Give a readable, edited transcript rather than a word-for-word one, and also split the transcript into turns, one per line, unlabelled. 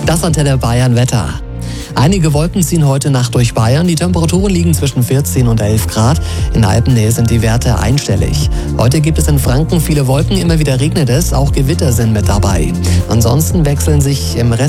Das Antenne Bayern Wetter. Einige Wolken ziehen heute Nacht durch Bayern. Die Temperaturen liegen zwischen 14 und 11 Grad. In der Alpennähe sind die Werte einstellig. Heute gibt es in Franken viele Wolken, immer wieder regnet es. Auch Gewitter sind mit dabei. Ansonsten wechseln sich im Rest